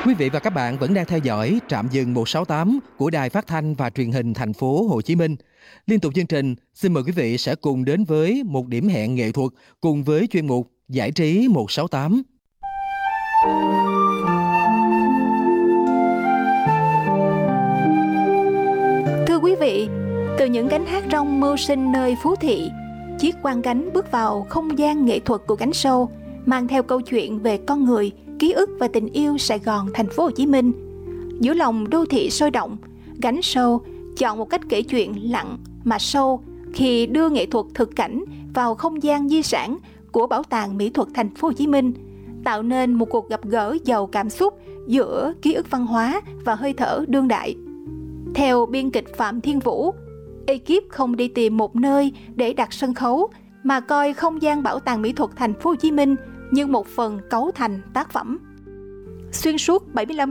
Quý vị và các bạn vẫn đang theo dõi Trạm dừng 168 của Đài Phát thanh và Truyền hình Thành phố Hồ Chí Minh. Liên tục chương trình, xin mời quý vị sẽ cùng đến với một điểm hẹn nghệ thuật cùng với chuyên mục Giải trí 168. Thưa quý vị, từ những gánh hát rong mưu sinh nơi Phú Thị, chiếc quang gánh bước vào không gian nghệ thuật của gánh show, mang theo câu chuyện về con người, ký ức và tình yêu Sài Gòn, Thành phố Hồ Chí Minh. Giữa lòng đô thị sôi động, gánh show chọn một cách kể chuyện lặng mà sâu khi đưa nghệ thuật thực cảnh vào không gian di sản của Bảo tàng Mỹ thuật Thành phố Hồ Chí Minh, tạo nên một cuộc gặp gỡ giàu cảm xúc giữa ký ức văn hóa và hơi thở đương đại. Theo biên kịch Phạm Thiên Vũ, ekip không đi tìm một nơi để đặt sân khấu mà coi không gian Bảo tàng Mỹ thuật Thành phố Hồ Chí Minh như một phần cấu thành tác phẩm. Xuyên suốt 75